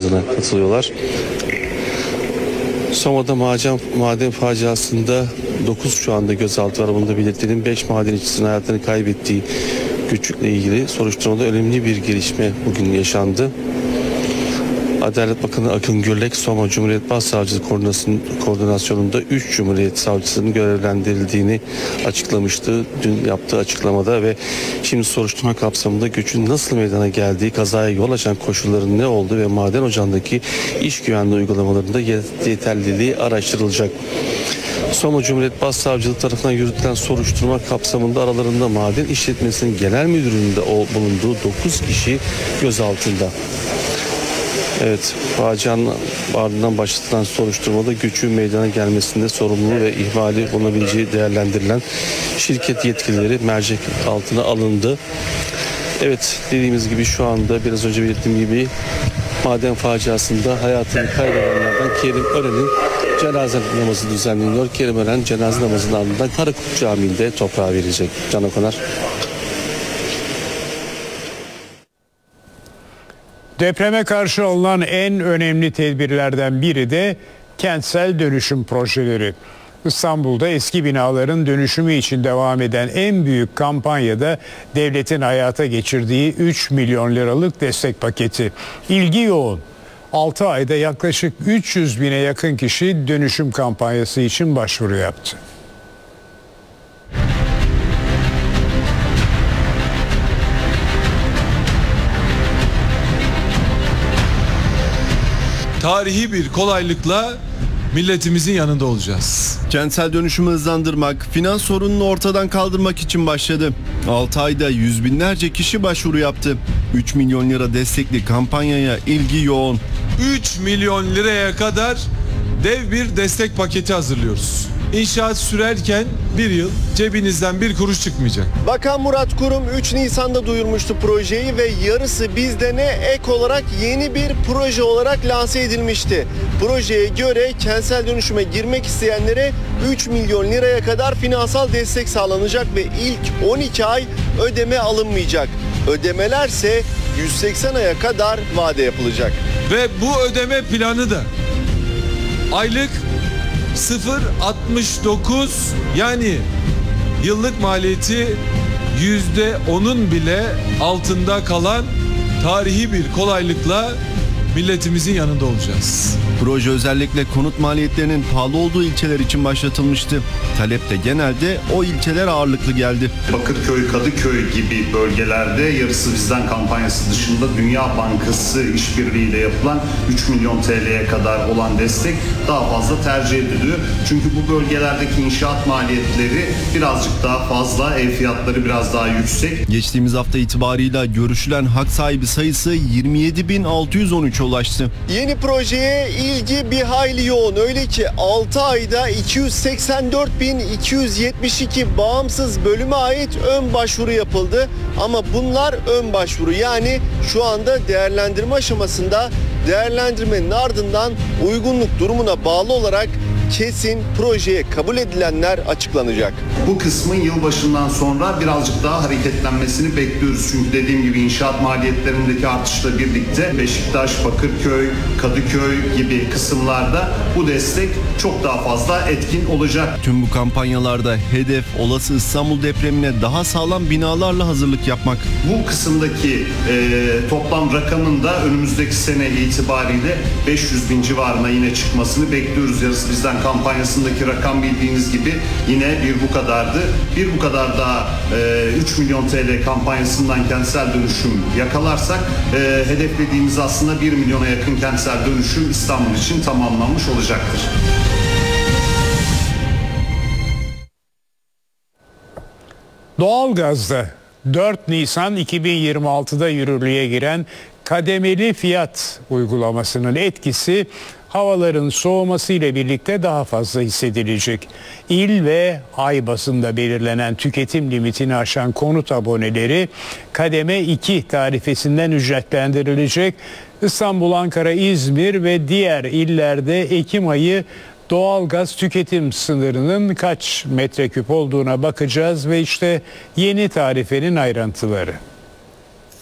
adına katılıyorlar. Soma'da maden faciasında 9 şu anda gözaltı var. Bunda belirtelim 5 maden işçisinin hayatını kaybettiği göçükle ilgili soruşturmada önemli bir gelişme bugün yaşandı. Adalet Bakanı Akın Gürlek, Soma Cumhuriyet Başsavcılığı koordinasyonunda 3 Cumhuriyet Savcısının görevlendirildiğini açıklamıştı dün yaptığı açıklamada ve şimdi soruşturma kapsamında göçün nasıl meydana geldiği, kazaya yol açan koşulların ne olduğu ve maden ocağındaki iş güvenliği uygulamalarında yeterliliği araştırılacak. Soma Cumhuriyet Başsavcılığı tarafından yürütülen soruşturma kapsamında aralarında maden işletmesinin genel müdüründe bulunduğu 9 kişi gözaltında. Evet, facianın ardından başlatılan soruşturmada göçün meydana gelmesinde sorumluluğu ve ihmali bulunabileceği değerlendirilen şirket yetkilileri mercek altına alındı. Evet, dediğimiz gibi şu anda biraz önce belirttiğim gibi maden faciasında hayatını kaybedenlerden Kerim Ören'in cenaze namazı düzenleniyor. Kerim Ören cenaze namazının ardından Karakurt Camii'nde toprağa verecek. Can Okonar. Depreme karşı alınan en önemli tedbirlerden biri de kentsel dönüşüm projeleri. İstanbul'da eski binaların dönüşümü için devam eden en büyük kampanyada devletin hayata geçirdiği 3 milyon liralık destek paketi. İlgi yoğun. 6 ayda yaklaşık 300 bine yakın kişi dönüşüm kampanyası için başvuru yaptı. Tarihi bir kolaylıkla milletimizin yanında olacağız. Kentsel dönüşümü hızlandırmak, finans sorununu ortadan kaldırmak için başladı. 6 ayda yüz binlerce kişi başvuru yaptı. 3 milyon lira destekli kampanyaya ilgi yoğun. 3 milyon liraya kadar dev bir destek paketi hazırlıyoruz. İnşaat sürerken bir yıl cebinizden bir kuruş çıkmayacak. Bakan Murat Kurum 3 Nisan'da duyurmuştu projeyi ve yarısı bizde ne ek olarak yeni bir proje olarak lanse edilmişti. Projeye göre kentsel dönüşüme girmek isteyenlere 3 milyon liraya kadar finansal destek sağlanacak ve ilk 12 ay ödeme alınmayacak. Ödemelerse 180 aya kadar vade yapılacak. Ve bu ödeme planı da aylık 0,69 yani yıllık maliyeti %10'un bile altında kalan tarihi bir kolaylıkla milletimizin yanında olacağız. Proje özellikle konut maliyetlerinin pahalı olduğu ilçeler için başlatılmıştı. Talep de genelde o ilçeler ağırlıklı geldi. Bakırköy, Kadıköy gibi bölgelerde yarısı bizden kampanyası dışında Dünya Bankası işbirliğiyle yapılan 3 milyon TL'ye kadar olan destek daha fazla tercih ediliyor. Çünkü bu bölgelerdeki inşaat maliyetleri birazcık daha fazla, ev fiyatları biraz daha yüksek. Geçtiğimiz hafta itibarıyla görüşülen hak sahibi sayısı 27.613'e ulaştı. Yeni projeye ilgi bir hayli yoğun. Öyle ki 6 ayda 284.272 bağımsız bölüme ait ön başvuru yapıldı. Ama bunlar ön başvuru, yani şu anda değerlendirme aşamasında. Değerlendirmenin ardından uygunluk durumuna bağlı olarak kesin projeye kabul edilenler açıklanacak. Bu kısmın yılbaşından sonra birazcık daha hareketlenmesini bekliyoruz. Çünkü dediğim gibi inşaat maliyetlerindeki artışla birlikte Beşiktaş, Bakırköy, Kadıköy gibi kısımlarda bu destek çok daha fazla etkin olacak. Tüm bu kampanyalarda hedef olası İstanbul depremine daha sağlam binalarla hazırlık yapmak. Bu kısımdaki toplam rakamın da önümüzdeki sene itibariyle 500 bin civarına yine çıkmasını bekliyoruz. Yarısı bizden kampanyasındaki rakam bildiğiniz gibi yine bir bu kadardı. Bir bu kadar daha 3 milyon TL kampanyasından kentsel dönüşüm yakalarsak hedeflediğimiz aslında 1 milyona yakın kentsel dönüşüm İstanbul için tamamlanmış olacaktır. Doğalgazda 4 Nisan 2026'da yürürlüğe giren kademeli fiyat uygulamasının etkisi havaların soğuması ile birlikte daha fazla hissedilecek. İl ve ay bazında belirlenen tüketim limitini aşan konut aboneleri kademe 2 tarifesinden ücretlendirilecek. İstanbul, Ankara, İzmir ve diğer illerde Ekim ayı doğalgaz tüketim sınırının kaç metreküp olduğuna bakacağız ve işte yeni tarifenin ayrıntıları.